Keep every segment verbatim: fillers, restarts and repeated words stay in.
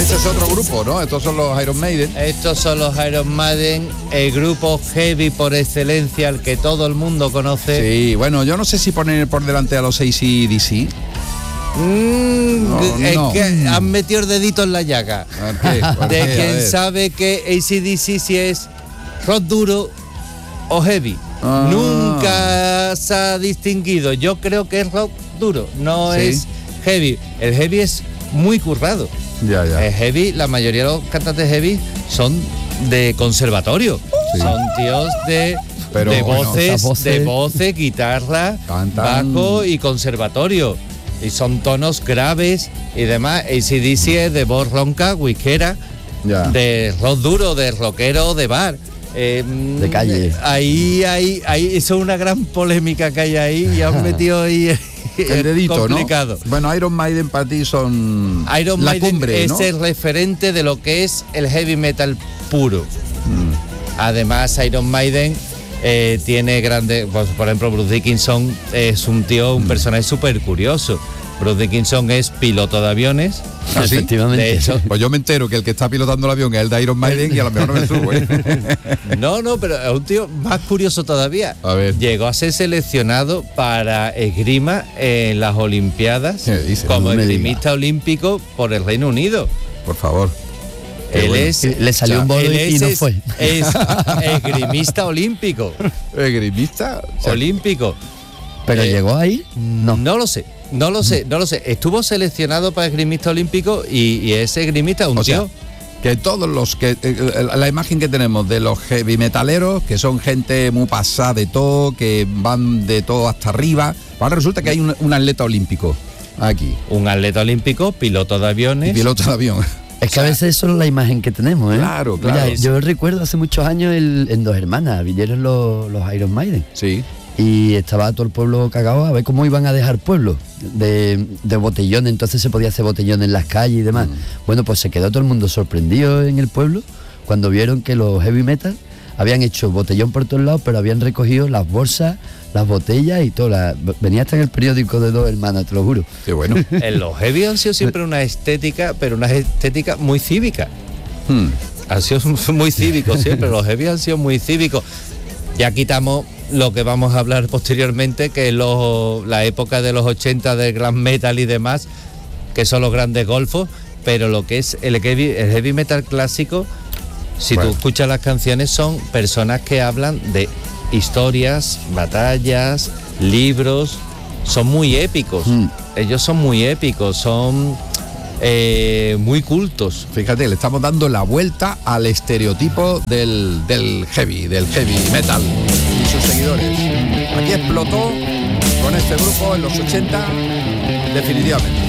este es otro grupo, ¿no? Estos son los Iron Maiden. Estos son los Iron Maiden, el grupo heavy por excelencia, el que todo el mundo conoce. Sí, bueno, yo no sé si poner por delante a los A C D C. Mm, No, es no. que han metido el dedito en la llaga. ¿Por qué? ¿Por De qué? A quien ver. sabe que A C D C si es rock duro o heavy. Ah. Nunca se ha distinguido. Yo creo que es rock duro, no Sí. es heavy. El heavy es muy currado. Ya, ya. El heavy, la mayoría de los cantantes heavy son de conservatorio. Sí. Son tíos de, Pero de bueno, voces, esas voces. de voces, guitarra, Cantan. bajo y conservatorio. Y son tonos graves y demás. A C D C es de voz ronca, whiskera, Ya. de rock duro, de rockero, de bar. Eh, De calle. Ahí, ahí, ahí, eso es una gran polémica que hay ahí y han metido ahí El dedito, complicado. ¿no? Bueno, Iron Maiden para ti son Iron la Maiden cumbre, es ¿no? el referente de lo que es el heavy metal puro. Mm. Además, Iron Maiden eh, tiene grandes, pues, por ejemplo, Bruce Dickinson es un tío, un Mm. personaje súper curioso. Bruce Dickinson es piloto de aviones. ¿Ah, sí? Efectivamente. De hecho, Pues yo me entero que el que está pilotando el avión es el de Iron Maiden y a lo mejor no me subo, ¿eh? no, no, pero es un tío más curioso todavía. A ver. Llegó a ser seleccionado para esgrima en las Olimpiadas ¿Qué dice? como No me esgrimista olímpico por el Reino Unido. Por favor. Qué Él bueno. es Le salió O sea, un bolo Él y es, no es- fue. es esgrimista olímpico. ¿Esgrimista? O sea, olímpico. Pero Eh, llegó ahí, no. No lo sé, no lo sé, no lo sé. Estuvo seleccionado para esgrimista olímpico y, y ese esgrimista, un O sea, tío. que todos los que eh, la imagen que tenemos de los heavy metaleros, que son gente muy pasada de todo, que van de todo hasta arriba, ahora resulta que hay un, un atleta olímpico aquí, Un atleta olímpico, piloto de aviones. y piloto de avión. Es que a veces eso es la imagen que tenemos, ¿eh? Claro, claro. Mira, yo recuerdo hace muchos años el- en Dos Hermanas, vinieron los, los Iron Maiden. Sí. Y estaba todo el pueblo cagado a ver cómo iban a dejar pueblo de, de botellones, entonces se podía hacer botellones en las calles y demás. Mm. Bueno, pues se quedó todo el mundo sorprendido en el pueblo cuando vieron que los heavy metal habían hecho botellón por todos lados, pero habían recogido las bolsas, las botellas y todo. La- venía hasta en el periódico de Dos Hermanas, te lo juro. Qué bueno. En los heavy han sido siempre una estética, pero una estética muy cívica. Hmm. Han sido muy cívicos siempre, los heavy han sido muy cívicos. Ya quitamos lo que vamos a hablar posteriormente, que es los- la época de los ochenta del glam metal y demás, que son los grandes golfos, pero lo que es el heavy, el heavy metal clásico, si Bueno. tú escuchas las canciones, son personas que hablan de historias, batallas, libros, son muy épicos. Mm. Ellos son muy épicos, son eh, muy cultos. Fíjate, le estamos dando la vuelta al estereotipo del, del heavy, del heavy metal y sus seguidores. Aquí explotó con este grupo en los ochenta, definitivamente.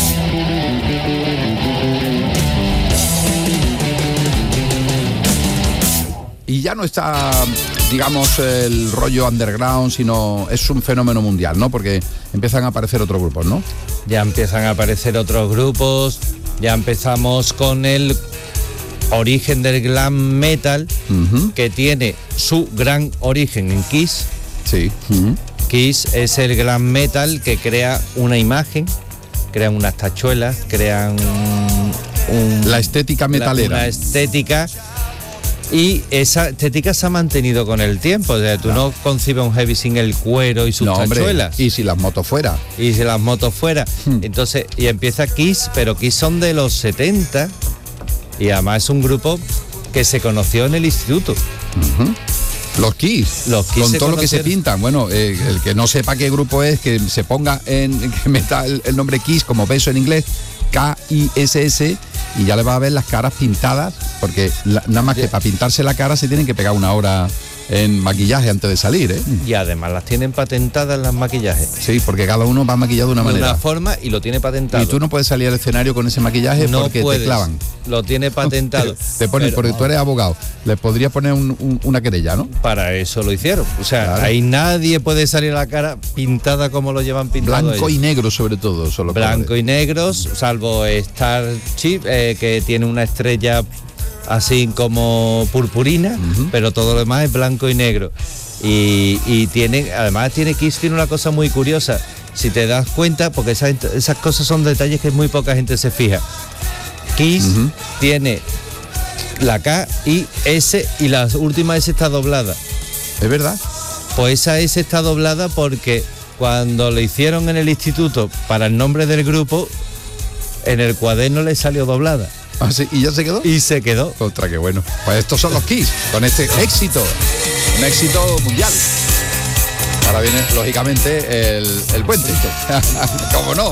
Y ya no está, digamos, el rollo underground, sino es un fenómeno mundial, ¿no? Porque empiezan a aparecer otros grupos, ¿no? Ya empiezan a aparecer otros grupos, ya empezamos con el origen del glam metal, Ujú. que tiene su gran origen en Kiss. Sí. Kiss es el glam metal que crea una imagen, crean unas tachuelas, crean un, La estética la- metalera. una estética, y esa estética se ha mantenido con el tiempo. O sea, tú no concibes un heavy sin el cuero y sus No, hombre, tachuelas. y si las motos fuera. y si las motos fuera. Hmm. Entonces, y empieza Kiss, pero Kiss son de los setenta y además es un grupo que se conoció en el instituto. Los Kiss, Los Kiss con se todo lo que se conocieron. pintan. Bueno, eh, el que no sepa qué grupo es, que se ponga en, que meta el, el nombre Kiss como beso en inglés, K I S S, y ya le va a ver las caras pintadas, porque la- nada más que para pintarse la cara se tienen que pegar una hora en maquillaje antes de salir, ¿eh? Y además las tienen patentadas las maquillajes. Sí, porque cada uno va maquillado de una De manera. una forma y lo tiene patentado. Y tú no puedes salir al escenario con ese maquillaje No porque puedes, te clavan. Lo tiene patentado. Te ponen, Pero porque tú eres abogado, le podrías poner un- un- una querella, ¿no? para eso lo hicieron. O sea, Claro. ahí nadie puede salir a la cara pintada como lo llevan pintado Blanco ellos. y negro sobre todo. Solo Blanco y negros, salvo Starship, eh, que tiene una estrella así como purpurina, Ujú. pero todo lo demás es blanco y negro. Y, y tiene, además tiene Kiss tiene una cosa muy curiosa, si te das cuenta, porque esas, esas cosas son detalles que muy poca gente se fija. Kiss Ujú. tiene la K y S y la última S está doblada. ¿Es verdad? Pues esa S está doblada porque cuando le hicieron en el instituto para el nombre del grupo, en el cuaderno le salió doblada. Ah, sí, ¿y ya se quedó? Y se quedó. Contra, qué bueno. Pues estos son los Kiss, con este éxito, un éxito mundial. Ahora viene, lógicamente, el, el puente. ¿Cómo no?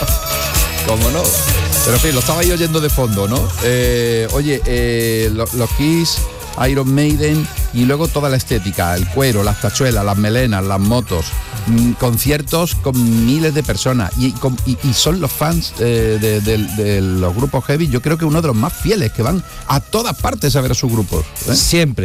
¿Cómo no? Pero en fin, lo estaba ahí oyendo de fondo, ¿no? Eh, oye, eh, lo- los Kiss, Iron Maiden y luego toda la estética, el cuero, las tachuelas, las melenas, las motos, mm, conciertos con miles de personas y, con- y- y son los fans eh, de, de- de los grupos heavy, yo creo que uno de los más fieles, que van a todas partes a ver a sus grupos. ¿eh? Siempre.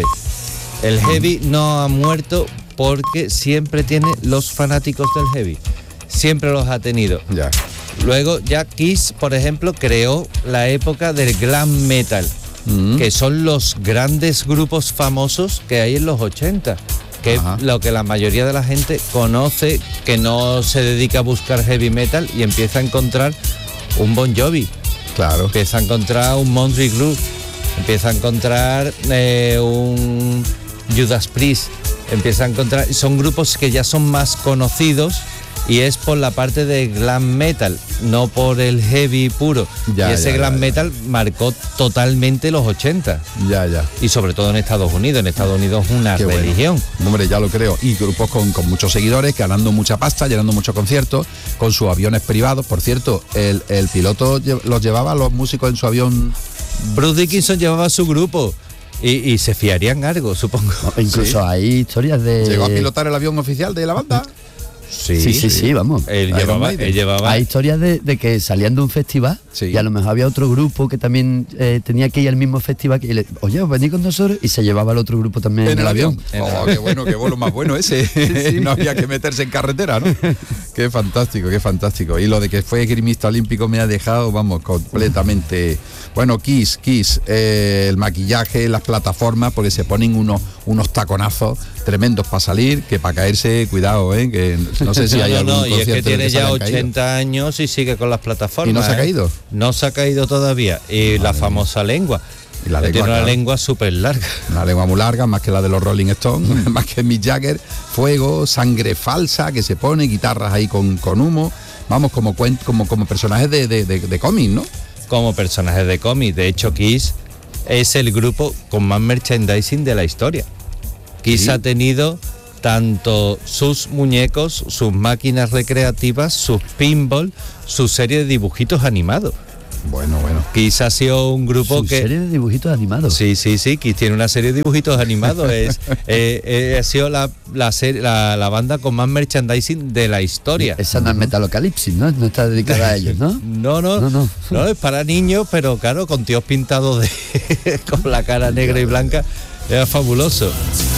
El heavy no ha muerto porque siempre tiene los fanáticos del heavy. Siempre los ha tenido. Ya. Luego ya Kiss, por ejemplo, creó la época del glam metal, Mm. que son los grandes grupos famosos que hay en los ochenta, que Ajá. es lo que la mayoría de la gente conoce, que no se dedica a buscar heavy metal y empieza a encontrar un Bon Jovi, Claro. empieza a encontrar un Motley Crue, empieza a encontrar eh, un Judas Priest, empieza a encontrar, son grupos que ya son más conocidos y es por la parte de glam metal, no por el heavy puro. Ya, y ese ya, glam ya, ya. metal marcó totalmente los ochenta Ya, ya. y sobre todo en Estados Unidos. En Estados Unidos es una Qué bueno. religión. Hombre, ya lo creo. Y grupos con, con muchos seguidores, ganando mucha pasta, llenando muchos conciertos, con sus aviones privados. Por cierto, el, el piloto lle- los llevaba a los músicos en su avión. Bruce Dickinson llevaba su grupo y, y se fiarían algo, supongo. No, incluso Sí. hay historias de... Llegó a pilotar el avión oficial de la banda. Sí, Sí, sí, sí, vamos. Él Iron llevaba, Maiden. él llevaba Hay historias de, de que salían de un festival Sí. y a lo mejor había otro grupo que también eh, tenía que ir al mismo festival que le, oye, venid con nosotros y se llevaba al otro grupo también En el avión. En el Oh, avión. qué bueno, qué vuelo más bueno ese. No había que meterse en carretera, ¿no? Qué fantástico, qué fantástico. Y lo de que fue esgrimista olímpico me ha dejado, vamos, completamente. Bueno, Kiss, Kiss, eh, el maquillaje, las plataformas, porque se ponen unos, unos taconazos tremendos para salir, que para caerse, cuidado, ¿eh? Que no sé si No, hay no, algún no, y es que concierto en el tiene se ya hayan caído. ochenta años y sigue con las plataformas. ¿Y no se ha ¿eh? caído? No se ha caído todavía. Y la famosa lengua. Y la Que lengua, tiene una claro. lengua súper larga. Una lengua muy larga, más que la de los Rolling Stones, más que Mick Jagger, fuego, sangre falsa que se pone, guitarras ahí con, con humo, vamos, como, cuen- como, como personajes de, de, de, de cómic, ¿no? Como personajes de cómic. De hecho, Kiss es el grupo con más merchandising de la historia. Kiss Sí. ha tenido tanto sus muñecos, sus máquinas recreativas, sus pinball, su serie de dibujitos animados. Bueno, bueno. Kiss ha sido un grupo Su que... serie de dibujitos animados. Sí, sí, sí, Kiss tiene una serie de dibujitos animados. Es, eh, eh, ha sido la, la, serie- la, la banda con más merchandising de la historia. Esa no es Metalocalipsis, ¿no? No está dedicada a ellos, ¿no? No, no, No, no, no. es para niños, pero claro, con tíos pintados de con la cara negra y blanca, era fabuloso.